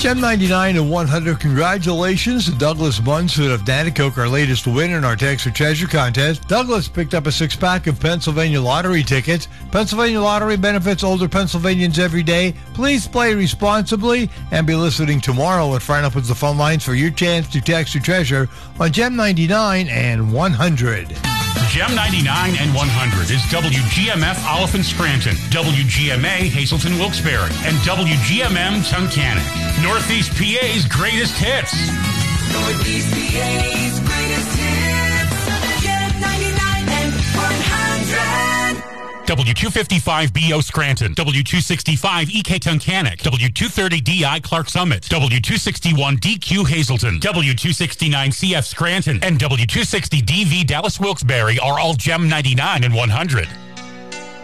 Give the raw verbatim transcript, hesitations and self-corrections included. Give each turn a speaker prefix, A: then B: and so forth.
A: Gem ninety-nine and one hundred, congratulations to Douglas Bunsford of Nanticoke, our latest winner in our Text for Treasure contest. Douglas picked up a six-pack of Pennsylvania Lottery tickets. Pennsylvania Lottery benefits older Pennsylvanians every day. Please play responsibly and be listening tomorrow when Fran opens the phone lines for your chance to Text for Treasure on Gem ninety-nine and one hundred.
B: Gem ninety-nine and one hundred is W G M F Oliphant Scranton, W G M A Hazleton Wilkes-Barre, and W G M M Tunkhannock. Northeast P A's greatest hits.
C: Northeast P A's greatest hits. Gem ninety-nine and one hundred.
B: W two fifty-five B O Scranton, W two sixty-five E K Tunkhannock, W two thirty D I Clark Summit, W two sixty-one D Q Hazleton, W two sixty-nine C F Scranton, and W two sixty D V Dallas Wilkes-Barre are all Gem ninety-nine and one hundred.